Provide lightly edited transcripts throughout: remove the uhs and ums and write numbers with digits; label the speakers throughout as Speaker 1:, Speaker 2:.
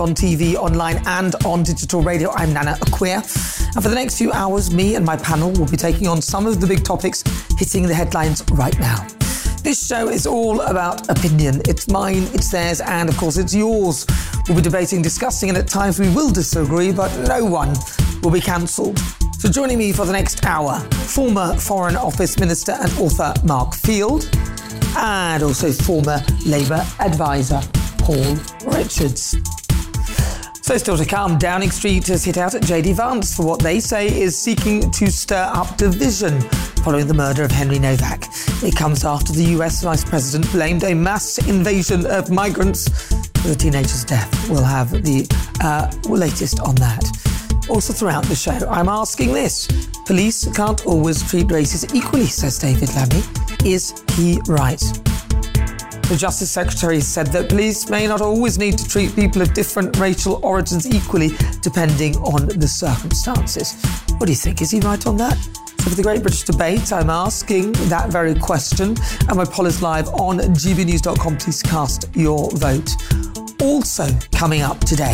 Speaker 1: On TV, online and on digital radio, I'm Nana Acquia. And for the next few hours, me and my panel will be taking on some of the big topics hitting the headlines right now. This show is all about opinion. It's mine, it's theirs, and of course it's yours. We'll be debating, discussing, and at times we will disagree, but no one will be cancelled. So joining me for the next hour, former Foreign Office Minister and author Mark Field, and also former Labour advisor Paul Richards. So still to come, Downing Street has hit out at JD Vance for what they say is seeking to stir up division following the murder of Henry Novak. It comes after the US Vice President blamed a mass invasion of migrants for the teenager's death. We'll have the latest on that. Also throughout the show, I'm asking this. Police can't always treat races equally, says David Lammy. Is he right? The Justice Secretary said that police may not always need to treat people of different racial origins equally, depending on the circumstances. What do you think? Is he right on that? So for the Great British Debate, I'm asking that very question, and my poll is live on gbnews.com. Please cast your vote. Also coming up today,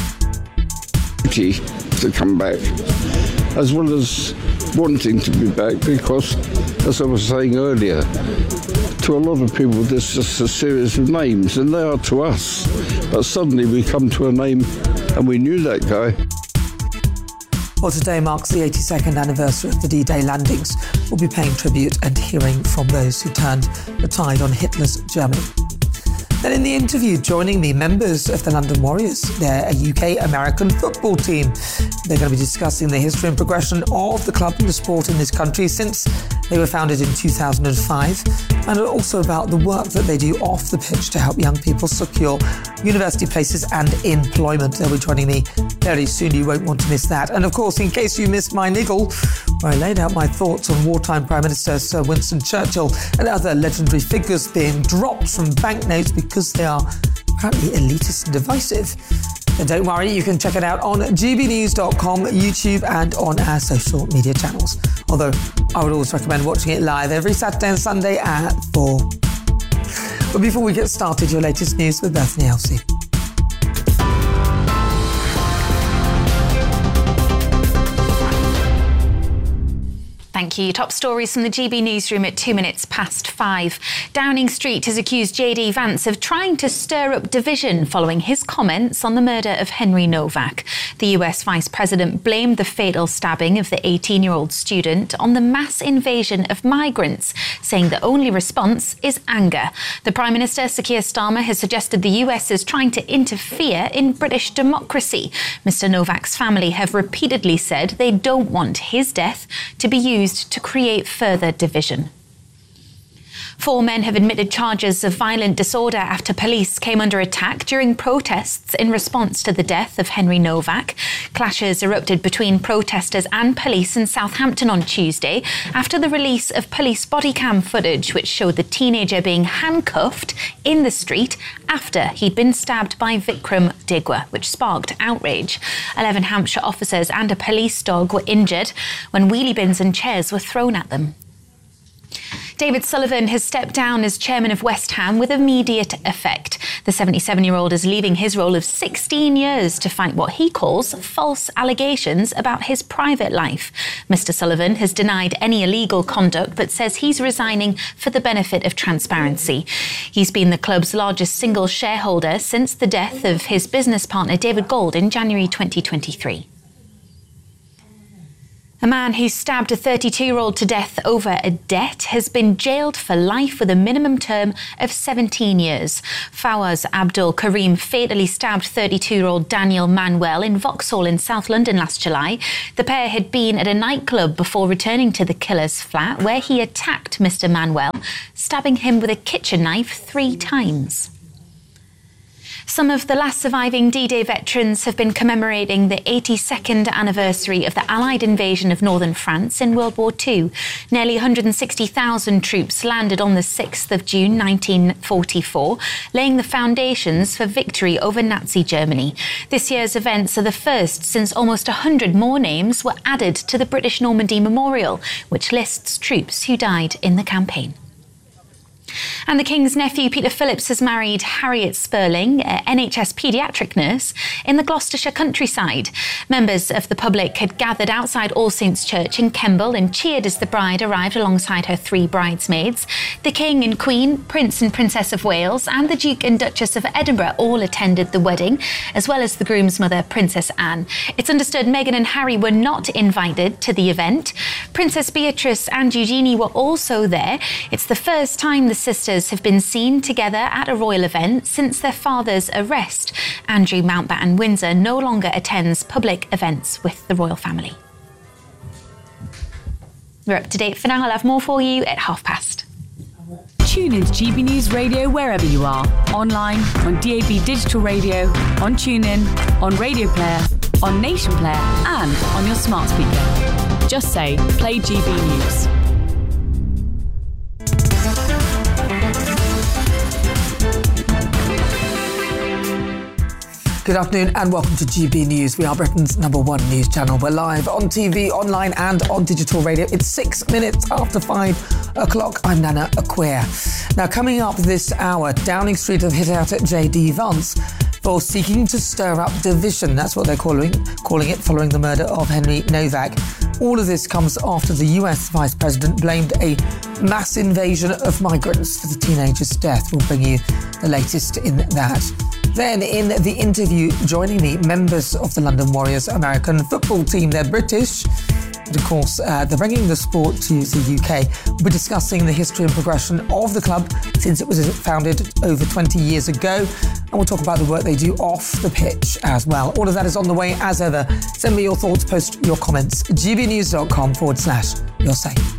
Speaker 2: to come back, as well as wanting to be back, because, as I was saying earlier, to a lot of people this is just a series of names, and they are to us. But suddenly we come to a name and we knew that guy.
Speaker 1: Well, today marks the 82nd anniversary of the D-Day landings. We'll be paying tribute and hearing from those who turned the tide on Hitler's Germany. Then in the interview, joining me, members of the London Warriors. They're a UK-American football team. They're going to be discussing the history and progression of the club and the sport in this country since they were founded in 2005, and also about the work that they do off the pitch to help young people secure university places and employment. They'll be joining me very soon. You won't want to miss that. And of course, in case you missed my niggle, where I laid out my thoughts on wartime Prime Minister Sir Winston Churchill and other legendary figures being dropped from banknotes because they are apparently elitist and divisive. And don't worry, you can check it out on gbnews.com, YouTube, and on our social media channels. Although I would always recommend watching it live every Saturday and Sunday at 4. But before we get started, your latest news with Bethany Elsey.
Speaker 3: Thank you. Top stories from the GB newsroom at 2 minutes past 5. Downing Street has accused JD Vance of trying to stir up division following his comments on the murder of Henry Novak. The US Vice President blamed the fatal stabbing of the 18-year-old student on the mass invasion of migrants, saying the only response is anger. The Prime Minister, Sir Keir Starmer, has suggested the US is trying to interfere in British democracy. Mr Novak's family have repeatedly said they don't want his death to be used to create further division. 4 men have admitted charges of violent disorder after police came under attack during protests in response to the death of Henry Novak. Clashes erupted between protesters and police in Southampton on Tuesday after the release of police body cam footage which showed the teenager being handcuffed in the street after he'd been stabbed by Vikram Digwa, which sparked outrage. 11 Hampshire officers and a police dog were injured when wheelie bins and chairs were thrown at them. David Sullivan has stepped down as chairman of West Ham with immediate effect. The 77-year-old is leaving his role of 16 years to fight what he calls false allegations about his private life. Mr Sullivan has denied any illegal conduct but says he's resigning for the benefit of transparency. He's been the club's largest single shareholder since the death of his business partner David Gold in January 2023. A man who stabbed a 32-year-old to death over a debt has been jailed for life with a minimum term of 17 years. Fawaz Abdul Karim fatally stabbed 32-year-old Daniel Manuel in Vauxhall in South London last July. The pair had been at a nightclub before returning to the killer's flat, where he attacked Mr Manuel, stabbing him with a kitchen knife 3 times. Some of the last surviving D-Day veterans have been commemorating the 82nd anniversary of the Allied invasion of northern France in World War II. Nearly 160,000 troops landed on the 6th of June 1944, laying the foundations for victory over Nazi Germany. This year's events are the first since almost 100 more names were added to the British Normandy Memorial, which lists troops who died in the campaign. And the King's nephew, Peter Phillips, has married Harriet Spurling, NHS paediatric nurse, in the Gloucestershire countryside. Members of the public had gathered outside All Saints Church in Kemble and cheered as the bride arrived alongside her 3 bridesmaids. The King and Queen, Prince and Princess of Wales, and the Duke and Duchess of Edinburgh all attended the wedding, as well as the groom's mother, Princess Anne. It's understood Meghan and Harry were not invited to the event. Princess Beatrice and Eugenie were also there. It's the first time the sisters have been seen together at a royal event since their father's arrest. Andrew Mountbatten Windsor no longer attends public events with the royal family. We're up to date for now. I'll have more for you at 12:30.
Speaker 4: Tune into GB News Radio wherever you are. Online, on DAB Digital Radio, on TuneIn, on Radio Player, on Nation Player, and on your smart speaker. Just say, play GB News.
Speaker 1: Good afternoon and welcome to GB News. We are Britain's #1 news channel. We're live on TV, online and on digital radio. It's 6 minutes after 5 o'clock. I'm Nana Acquia. Now, coming up this hour, Downing Street have hit out at JD Vance for seeking to stir up division. That's what they're calling it, following the murder of Henry Novak. All of this comes after the US Vice President blamed a mass invasion of migrants for the teenager's death. We'll bring you the latest in that. Then, in the interview, joining me, members of the London Warriors American football team. They're British, but of course, they're bringing the sport to the UK. We're discussing the history and progression of the club since it was founded over 20 years ago. And we'll talk about the work they do off the pitch as well. All of that is on the way as ever. Send me your thoughts, post your comments. gbnews.com/you're safe.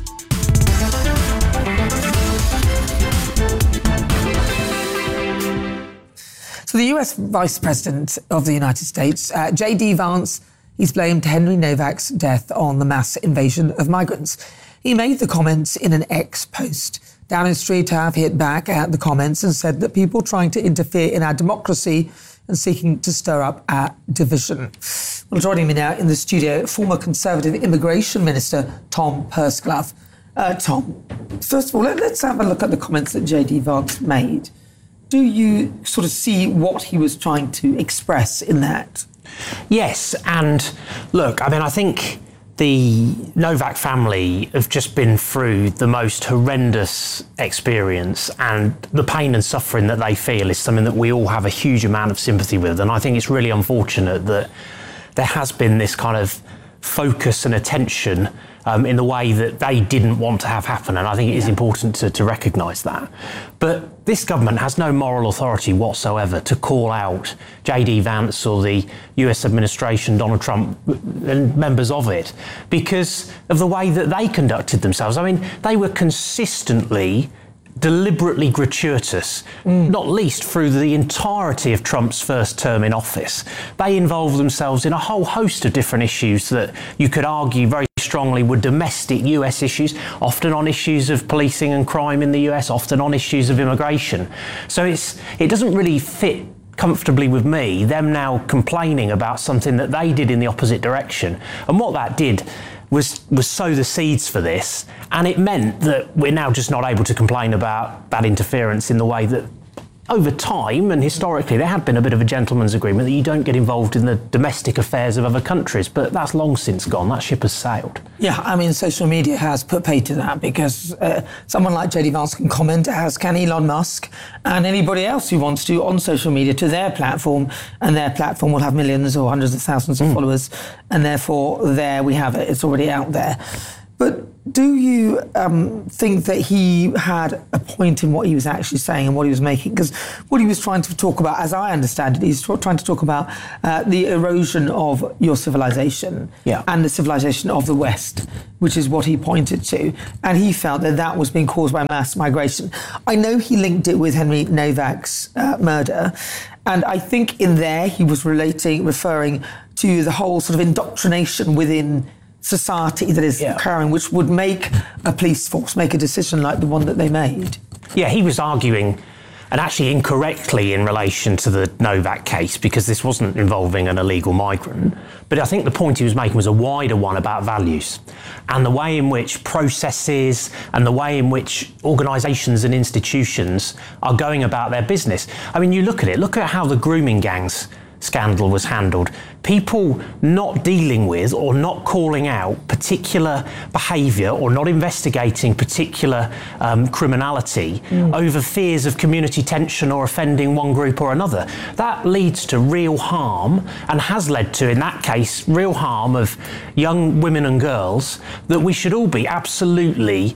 Speaker 1: So the US Vice President of the United States, JD Vance, he's blamed Henry Novak's death on the mass invasion of migrants. He made the comments in an X post. Downing Street have hit back at the comments and said that people trying to interfere in our democracy and seeking to stir up our division. Well, joining me now in the studio, former Conservative Immigration Minister Tom Pursglove. Tom, first of all, let's have a look at the comments that JD Vance made. Do you sort of see what he was trying to express in that?
Speaker 5: Yes, and look, I mean, I think the Novak family have just been through the most horrendous experience, and the pain and suffering that they feel is something that we all have a huge amount of sympathy with. And I think it's really unfortunate that there has been this kind of focus and attention in the way that they didn't want to have happen. And I think it is important to recognise that. But this government has no moral authority whatsoever to call out JD Vance or the US administration, Donald Trump, and members of it because of the way that they conducted themselves. I mean, they were consistently deliberately gratuitous, not least through the entirety of Trump's first term in office. They involved themselves in a whole host of different issues that you could argue very strongly were domestic US issues, often on issues of policing and crime in the US, often on issues of immigration. So it doesn't really fit comfortably with me, them now complaining about something that they did in the opposite direction. And what that did was sow the seeds for this, and it meant that we're now just not able to complain about that interference in the way that over time and historically there had been a bit of a gentleman's agreement that you don't get involved in the domestic affairs of other countries, but that's long since gone. That ship has sailed.
Speaker 1: Yeah, I mean, social media has put pay to that because someone like JD Vance can comment, as can Elon Musk and anybody else who wants to on social media to their platform, and their platform will have millions or hundreds of thousands of followers, and therefore there we have it. It's already out there. But do you think that he had a point in what he was actually saying and what he was making? Because what he was trying to talk about, as I understand it, he's trying to talk about the erosion of your civilization and the civilization of the West, which is what he pointed to. And he felt that that was being caused by mass migration. I know he linked it with Henry Novak's murder. And I think in there he was referring to the whole sort of indoctrination within society that is occurring, which would make a police force make a decision like the one that they made.
Speaker 5: Yeah, he was arguing and actually incorrectly in relation to the Novak case, because this wasn't involving an illegal migrant. But I think the point he was making was a wider one about values and the way in which processes and the way in which organisations and institutions are going about their business. I mean, you look at how the grooming gangs scandal was handled. People not dealing with or not calling out particular behaviour or not investigating particular criminality over fears of community tension or offending one group or another. That leads to real harm, and has led to, in that case, real harm of young women and girls that we should all be absolutely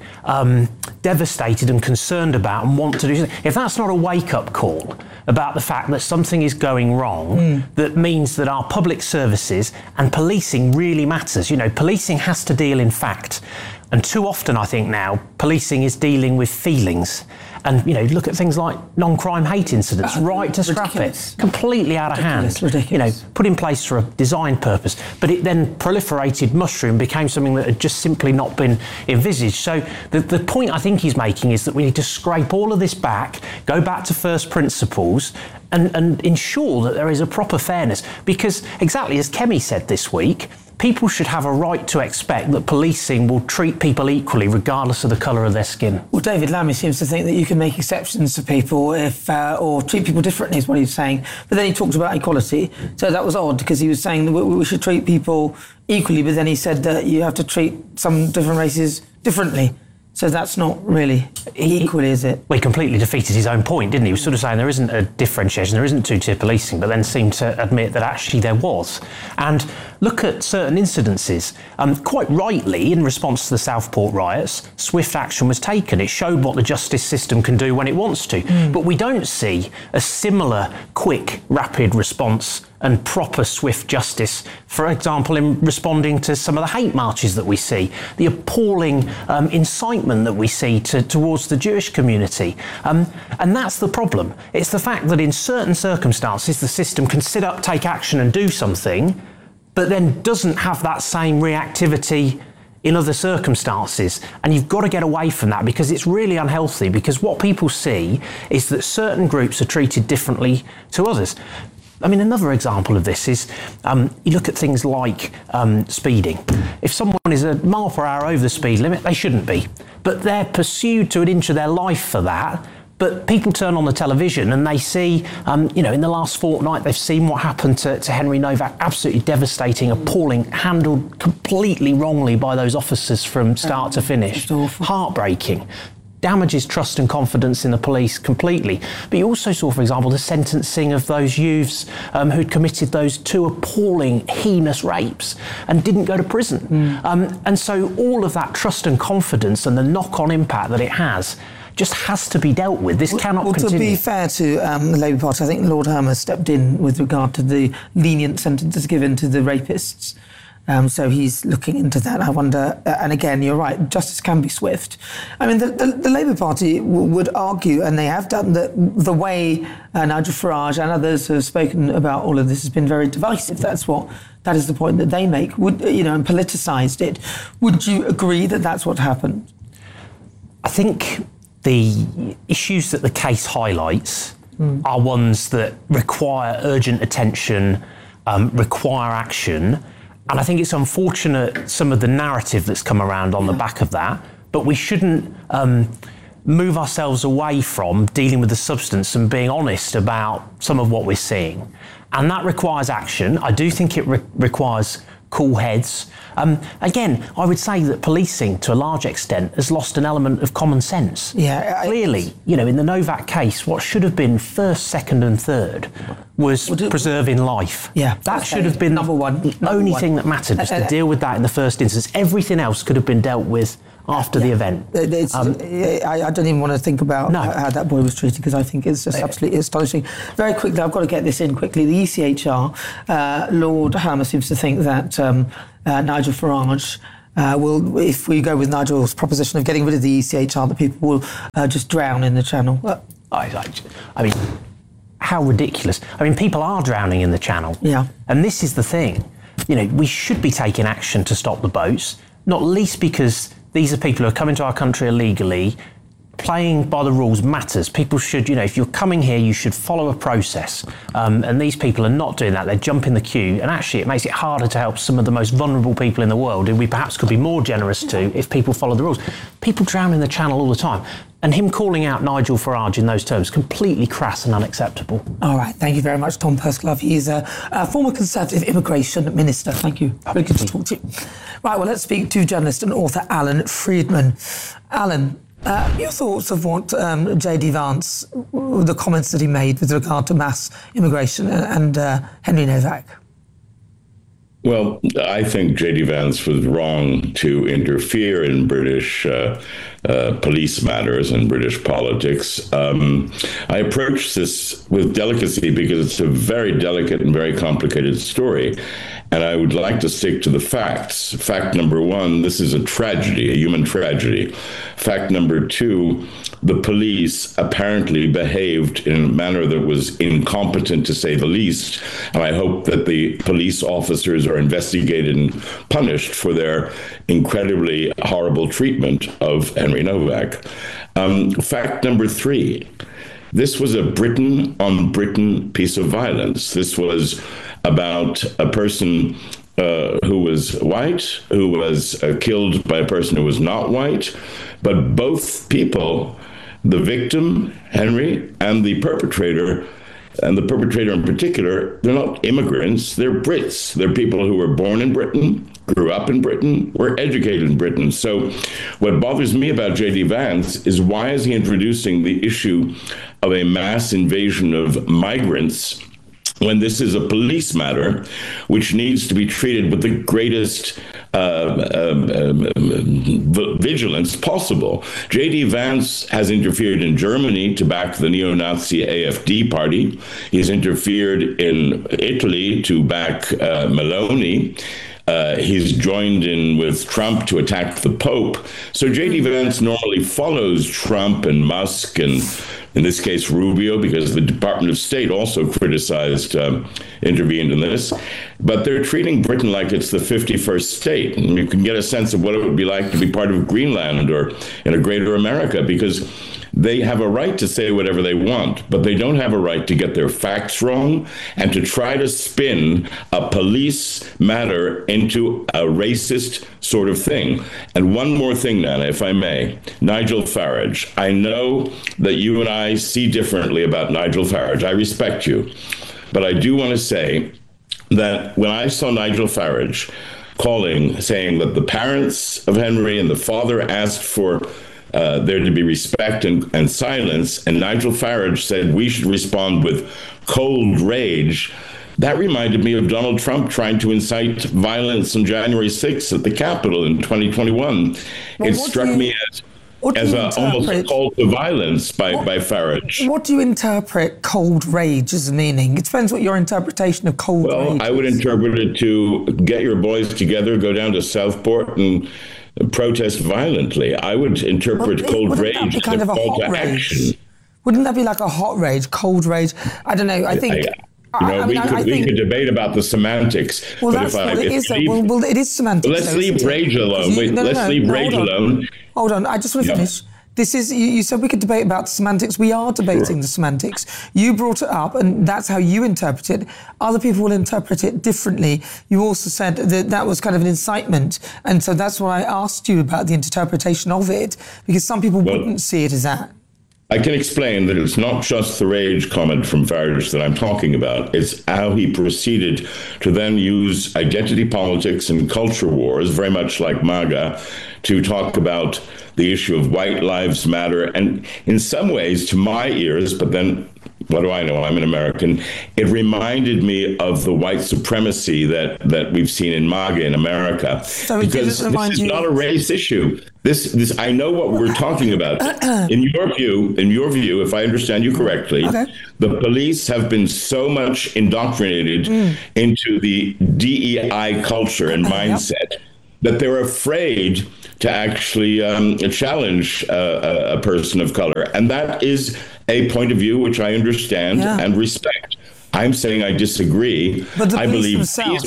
Speaker 5: devastated and concerned about and want to do something. If that's not a wake-up call about the fact that something is going wrong, that means that our public services and policing really matters. You know, policing has to deal in fact. And too often, I think now, policing is dealing with feelings. And, you know, look at things like non-crime hate incidents, right to scrap it, completely out of hand.
Speaker 1: Ridiculous.
Speaker 5: You know, put in place for a design purpose. But it then proliferated, mushroomed, became something that had just simply not been envisaged. So the point I think he's making is that we need to scrape all of this back, go back to first principles, and ensure that there is a proper fairness. Because exactly as Kemi said this week, people should have a right to expect that policing will treat people equally regardless of the colour of their skin.
Speaker 1: Well, David Lammy seems to think that you can make exceptions to people if, or treat people differently is what he's saying. But then he talked about equality. So that was odd, because he was saying that we should treat people equally, but then he said that you have to treat some different races differently. So that's not really equally, is it?
Speaker 5: Well, he completely defeated his own point, didn't he? He was sort of saying there isn't a differentiation, there isn't two-tier policing, but then seemed to admit that actually there was. And look at certain incidences. Quite rightly, in response to the Southport riots, swift action was taken. It showed what the justice system can do when it wants to. But we don't see a similar quick, rapid response and proper swift justice, for example, in responding to some of the hate marches that we see, the appalling incitement that we see towards the Jewish community. And that's the problem. It's the fact that in certain circumstances, the system can sit up, take action and do something, but then doesn't have that same reactivity in other circumstances. And you've got to get away from that, because it's really unhealthy, because what people see is that certain groups are treated differently to others. I mean, another example of this is you look at things like speeding. If someone is a mile per hour over the speed limit, they shouldn't be. But they're pursued to an inch of their life for that. But people turn on the television and they see, you know, in the last fortnight, they've seen what happened to Henry Novak, absolutely devastating, appalling, handled completely wrongly by those officers from start to finish. Heartbreaking. Damages trust and confidence in the police completely. But you also saw, for example, the sentencing of those youths who'd committed those two appalling, heinous rapes and didn't go to prison. And so all of that trust and confidence and the knock-on impact that it has just has to be dealt with. This cannot continue.
Speaker 1: To be fair to the Labour Party, I think Lord Hermer stepped in with regard to the lenient sentences given to the rapists. So he's looking into that. I wonder, and again, you're right, justice can be swift. I mean, the Labour Party would argue, and they have done, that the way Nigel Farage and others have spoken about all of this has been very divisive. That is the point that they make, and politicised it. Would you agree that that's what happened?
Speaker 5: I think the issues that the case highlights are ones that require urgent attention, require action. And I think it's unfortunate, some of the narrative that's come around on the back of that, but we shouldn't move ourselves away from dealing with the substance and being honest about some of what we're seeing. And that requires action. I do think it requires cool heads. Again, I would say that policing, to a large extent, has lost an element of common sense.
Speaker 1: Yeah,
Speaker 5: clearly, in the Novak case, what should have been first, second and third was preserving life.
Speaker 1: Yeah,
Speaker 5: that should have been
Speaker 1: number one.
Speaker 5: The only thing that mattered was to deal with that in the first instance. Everything else could have been dealt with after the event.
Speaker 1: I don't even want to think about how that boy was treated, because I think it's just absolutely astonishing. Very quickly, I've got to get this in quickly. The ECHR, Lord Hermer seems to think that Nigel Farage will, if we go with Nigel's proposition of getting rid of the ECHR, that people will just drown in the channel.
Speaker 5: I mean, how ridiculous. I mean, people are drowning in the channel.
Speaker 1: Yeah.
Speaker 5: And this is the thing. We should be taking action to stop the boats, not least because these are people who are coming to our country illegally, playing by the rules matters. People should, if you're coming here, you should follow a process. And these people are not doing that. They jump in the queue, and actually it makes it harder to help some of the most vulnerable people in the world, who we perhaps could be more generous to if people follow the rules. People drown in the Channel all the time. And him calling out Nigel Farage in those terms, completely crass and unacceptable.
Speaker 1: All right, thank you very much, Tom Persklove. He's a former Conservative immigration minister. Thank you. Very good to talk to you. Right, well, let's speak to journalist and author Alan Friedman. Alan, your thoughts of what J.D. Vance, the comments that he made with regard to mass immigration and Henry Novak?
Speaker 6: Well, I think J.D. Vance was wrong to interfere in British police matters and British politics. I approach this with delicacy because it's a very delicate and very complicated story. And I would like to stick to the facts. Fact number one, this is a tragedy, a human tragedy. Fact number two, the police apparently behaved in a manner that was incompetent, to say the least. And I hope that the police officers are investigated and punished for their incredibly horrible treatment of Henry Novak. Fact number three, this was a Britain on Britain piece of violence. This was about a person who was white, who was killed by a person who was not white. But both people, the victim, Henry, and the perpetrator in particular, they're not immigrants, they're Brits. They're people who were born in Britain, grew up in Britain, were educated in Britain. So what bothers me about J.D. Vance is, why is he introducing the issue of a mass invasion of migrants when this is a police matter which needs to be treated with the greatest vigilance possible? J.D. Vance has interfered in Germany to back the neo-Nazi AfD party. He's interfered in Italy to back Meloni. He's joined in with Trump to attack the Pope. So J.D. Vance normally follows Trump and Musk and, in this case, Rubio, because the Department of State also criticized, intervened in this. But they're treating Britain like it's the 51st state. And you can get a sense of what it would be like to be part of Greenland or in a greater America, because they have a right to say whatever they want, but they don't have a right to get their facts wrong and to try to spin a police matter into a racist sort of thing. And one more thing, Nana, if I may. Nigel Farage. I know that you and I see differently about Nigel Farage. I respect you. But I do want to say that when I saw Nigel Farage saying that the parents of Henry and the father asked for there to be respect and silence, and Nigel Farage said we should respond with cold rage, that reminded me of Donald Trump trying to incite violence on January 6th at the Capitol in 2021. Well, it struck me as almost a call to violence by Farage.
Speaker 1: What do you interpret cold rage as meaning? It depends what your interpretation of cold rage is.
Speaker 6: Well, I would interpret it to get your boys together, go down to Southport and protest violently. I would interpret cold rage as a call to action.
Speaker 1: Wouldn't that be like a hot rage, cold rage? I don't know. I think...
Speaker 6: we could debate about the semantics.
Speaker 1: Well, that's what it is. Well, it is semantics.
Speaker 6: Let's leave rage alone. Let's leave rage alone.
Speaker 1: Hold on. I just want to finish. This is, you said we could debate about semantics. We are debating the semantics. You brought it up, and that's how you interpret it. Other people will interpret it differently. You also said that that was kind of an incitement, and so that's why I asked you about the interpretation of it, because some people wouldn't see it as that.
Speaker 6: I can explain that it's not just the rage comment from Farage that I'm talking about. It's how he proceeded to then use identity politics and culture wars, very much like MAGA, to talk about the issue of white lives matter. And in some ways, to my ears, but then what do I know? I'm an American. It reminded me of the white supremacy that we've seen in MAGA in America.
Speaker 1: So
Speaker 6: because this is not a race issue. This I know what we're talking about. In your view, if I understand you correctly, the police have been so much indoctrinated into the DEI culture and mindset that they're afraid to actually challenge a person of color. And that is a point of view which I understand and respect. I'm saying I disagree.
Speaker 1: But the
Speaker 6: I believe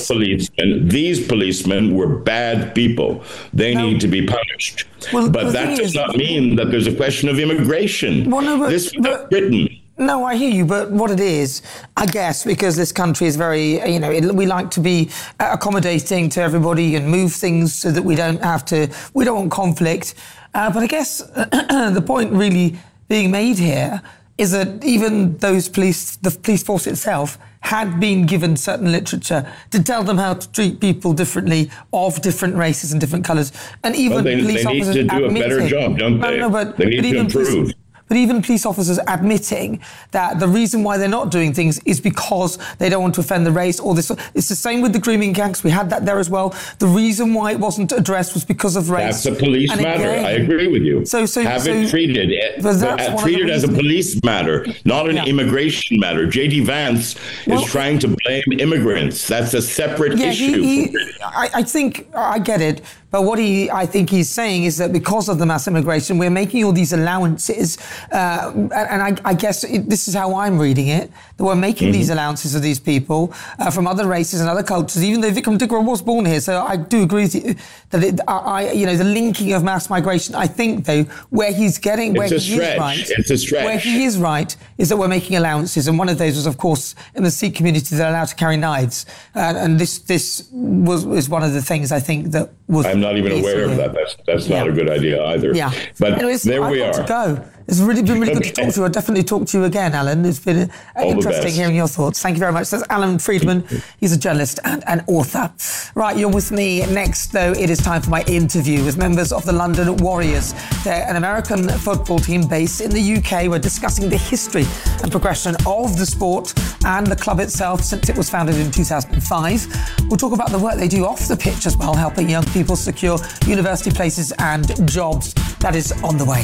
Speaker 6: these policemen were bad people. They need to be punished.
Speaker 1: Well,
Speaker 6: but that does not mean that there's a question of immigration. This was not Britain.
Speaker 1: No, I hear you, but what it is, I guess, because this country is very, we like to be accommodating to everybody and move things so that we don't want conflict. But I guess the point really being made here is that even the police force itself had been given certain literature to tell them how to treat people differently, of different races and different colours. And even police officers
Speaker 6: need to do a better job, don't they? They need to improve.
Speaker 1: But even police officers admitting that the reason why they're not doing things is because they don't want to offend the race or this. It's the same with the grooming gangs. We had that there as well. The reason why it wasn't addressed was because of race.
Speaker 6: That's a police matter. I agree with you. Have it treated as a police matter, not an immigration matter. J.D. Vance is trying to blame immigrants. That's a separate issue.
Speaker 1: I think I get it. But what I think he's saying is that because of the mass immigration, we're making all these allowances. And I guess this is how I'm reading it, that we're making these allowances of these people from other races and other cultures, even though Vikram Digora was born here. So I do agree with you that the linking of mass migration, I think, though, where he's getting, where he is right, is that we're making allowances. And one of those was, of course, in the Sikh community, they're allowed to carry knives. And this was one of the things I think that was...
Speaker 6: I'm not even aware of that. That's not a good idea either.
Speaker 1: Yeah.
Speaker 6: But
Speaker 1: anyways,
Speaker 6: there we are.
Speaker 1: To go. It's been really good to talk to you. I'll definitely talk to you again, Alan. It's been interesting hearing your thoughts. Thank you very much. That's Alan Friedman. He's a journalist and an author. Right, you're with me. Next, though, it is time for my interview with members of the London Warriors. They're an American football team based in the UK. We're discussing the history and progression of the sport and the club itself since it was founded in 2005. We'll talk about the work they do off the pitch as well, helping young people secure university places and jobs. That is on the way.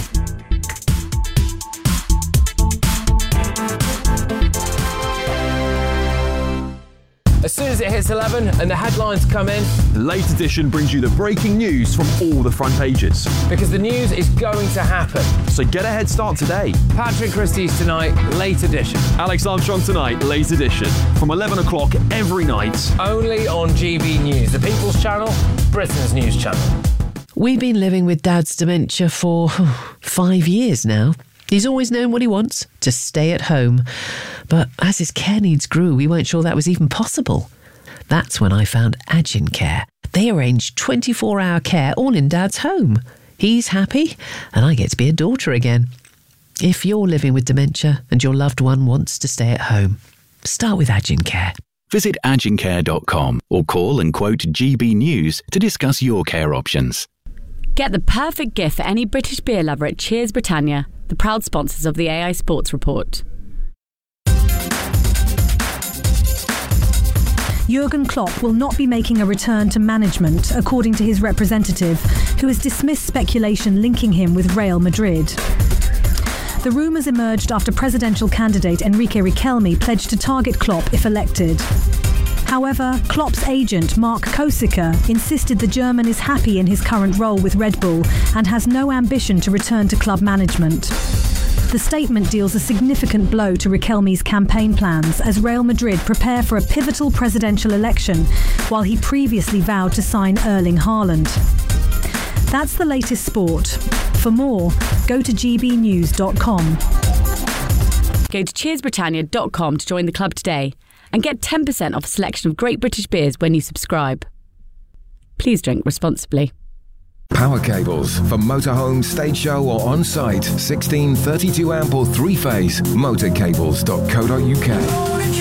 Speaker 7: As soon as it hits 11 and the headlines come in,
Speaker 8: Late Edition brings you the breaking news from all the front pages.
Speaker 7: Because the news is going to happen.
Speaker 8: So get a head start today.
Speaker 7: Patrick Christie's tonight, Late Edition.
Speaker 8: Alex Armstrong tonight, Late Edition. From 11 o'clock every night.
Speaker 7: Only on GB News, the People's Channel, Britain's news channel.
Speaker 9: We've been living with Dad's dementia for 5 years now. He's always known what he wants, to stay at home. But as his care needs grew, we weren't sure that was even possible. That's when I found Agin Care. They arrange 24-hour care all in Dad's home. He's happy, and I get to be a daughter again. If you're living with dementia and your loved one wants to stay at home, start with Agin Care.
Speaker 10: Visit agincare.com or call and quote GB News to discuss your care options.
Speaker 4: Get the perfect gift for any British beer lover at Cheers Britannia, the proud sponsors of the AI Sports Report.
Speaker 11: Jurgen Klopp will not be making a return to management, according to his representative, who has dismissed speculation linking him with Real Madrid. The rumours emerged after presidential candidate Enrique Riquelme pledged to target Klopp if elected. However, Klopp's agent, Mark Kosica, insisted the German is happy in his current role with Red Bull and has no ambition to return to club management. The statement deals a significant blow to Riquelme's campaign plans as Real Madrid prepare for a pivotal presidential election, while he previously vowed to sign Erling Haaland. That's the latest sport. For more, go to gbnews.com.
Speaker 4: Go to cheersbritannia.com to join the club today and get 10% off a selection of great British beers when you subscribe. Please drink responsibly.
Speaker 12: Power cables for motorhome, stage show or on-site. 16, 32 amp or 3-phase. Motorcables.co.uk.